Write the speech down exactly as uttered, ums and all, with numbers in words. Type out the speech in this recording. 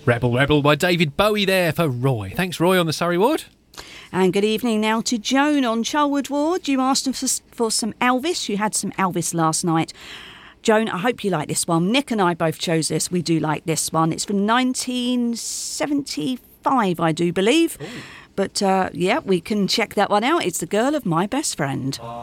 Rebel Rebel by David Bowie there for Roy. Thanks, Roy, on the Surrey Ward. And good evening now to Joan on Charwood Ward. You asked for, for some Elvis. You had some Elvis last night. Joan, I hope you like this one. Nick and I both chose this. We do like this one. It's from nineteen seventy-five, I do believe. Ooh. But, uh, yeah, we can check that one out. It's The Girl of My Best Friend.